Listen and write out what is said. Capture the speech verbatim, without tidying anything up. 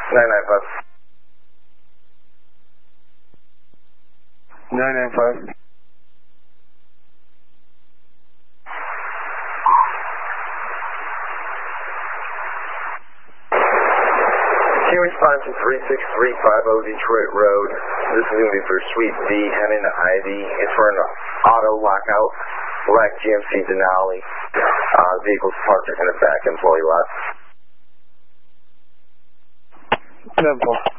nine nine five. nine nine five. Can you respond to three six three five zero Detroit Road? This is going to be for Suite B, heading to Ivy. It's for an auto lockout, black G M C Denali. Uh, vehicle's parked in the back employee lot. Simple.